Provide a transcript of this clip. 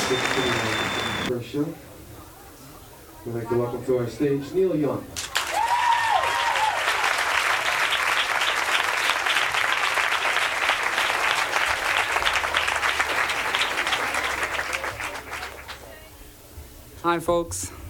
First show. We'd like to welcome to our stage Neil Young. Hi folks,